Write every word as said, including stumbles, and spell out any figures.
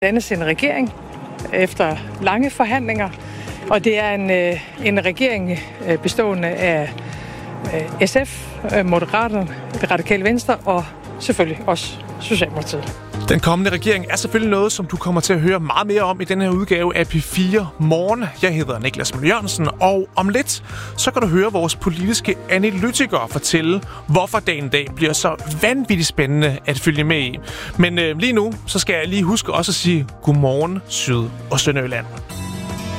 dannes en regering efter lange forhandlinger, og det er en, en regering bestående af S F, Moderaterne, Det Radikale Venstre og selvfølgelig også Socialdemokratiet. Den kommende regering er selvfølgelig noget, som du kommer til at høre meget mere om i denne her udgave af P fire Morgen. Jeg hedder Niklas Møller Jørgensen, og om lidt, så kan du høre vores politiske analytikere fortælle, hvorfor dagen i dag bliver så vanvittigt spændende at følge med i. Men øh, lige nu, så skal jeg lige huske også at sige godmorgen Syd- og Sønderjylland.